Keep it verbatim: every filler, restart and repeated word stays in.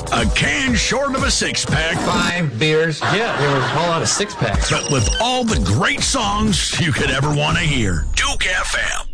A can short of a six-pack. Five beers. Yeah, they were all out of six-packs. But with all the great songs you could ever want to hear. Duke F M.